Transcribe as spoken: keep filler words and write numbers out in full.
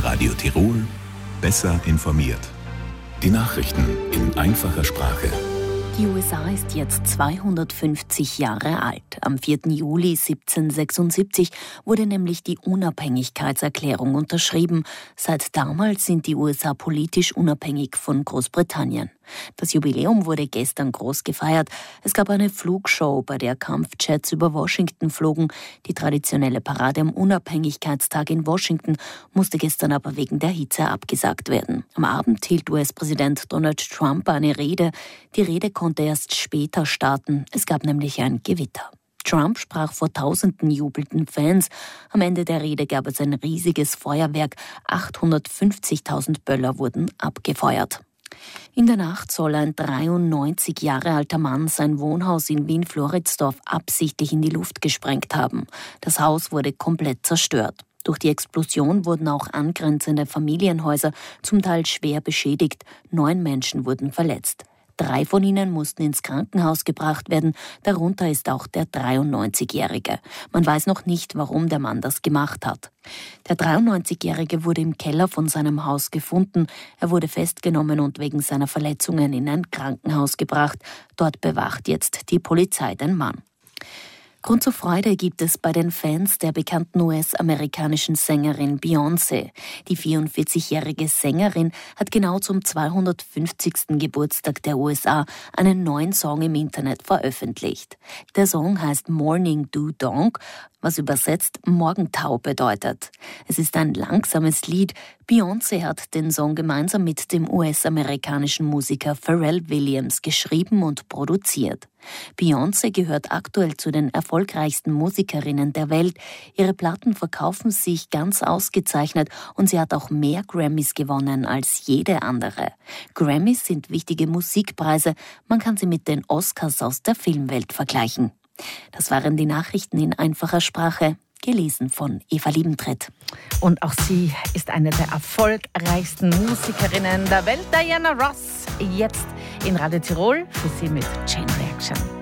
Radio Tirol, besser informiert. Die Nachrichten in einfacher Sprache. Die U S A ist jetzt zweihundertfünfzig Jahre alt. Am vierten Juli siebzehnhundertsechsundsiebzig wurde nämlich die Unabhängigkeitserklärung unterschrieben. Seit damals sind die U S A politisch unabhängig von Großbritannien. Das Jubiläum wurde gestern groß gefeiert. Es gab eine Flugshow, bei der Kampfjets über Washington flogen. Die traditionelle Parade am Unabhängigkeitstag in Washington musste gestern aber wegen der Hitze abgesagt werden. Am Abend hielt U S-Präsident Donald Trump eine Rede. Die Rede konnte erst später starten. Es gab nämlich ein Gewitter. Trump sprach vor tausenden jubelnden Fans. Am Ende der Rede gab es ein riesiges Feuerwerk. achthundertfünfzigtausend Böller wurden abgefeuert. In der Nacht soll ein dreiundneunzig Jahre alter Mann sein Wohnhaus in Wien-Floridsdorf absichtlich in die Luft gesprengt haben. Das Haus wurde komplett zerstört. Durch die Explosion wurden auch angrenzende Familienhäuser zum Teil schwer beschädigt. Neun Menschen wurden verletzt. Drei von ihnen mussten ins Krankenhaus gebracht werden, darunter ist auch der dreiundneunzigjährige. Man weiß noch nicht, warum der Mann das gemacht hat. Der dreiundneunzigjährige wurde im Keller von seinem Haus gefunden. Er wurde festgenommen und wegen seiner Verletzungen in ein Krankenhaus gebracht. Dort bewacht jetzt die Polizei den Mann. Grund zur Freude gibt es bei den Fans der bekannten U S-amerikanischen Sängerin Beyoncé. Die vierundvierzigjährige Sängerin hat genau zum zweihundertfünfzigsten Geburtstag der U S A einen neuen Song im Internet veröffentlicht. Der Song heißt Morning Dew Donk, was übersetzt Morgentau bedeutet. Es ist ein langsames Lied. Beyoncé hat den Song gemeinsam mit dem U S-amerikanischen Musiker Pharrell Williams geschrieben und produziert. Beyoncé gehört aktuell zu den erfolgreichsten Musikerinnen der Welt. Ihre Platten verkaufen sich ganz ausgezeichnet und sie hat auch mehr Grammys gewonnen als jede andere. Grammys sind wichtige Musikpreise. Man kann sie mit den Oscars aus der Filmwelt vergleichen. Das waren die Nachrichten in einfacher Sprache, gelesen von Eva Liebentritt. Und auch sie ist eine der erfolgreichsten Musikerinnen der Welt, Diana Ross. Jetzt in Radio Tirol für Sie mit Chain Reaction.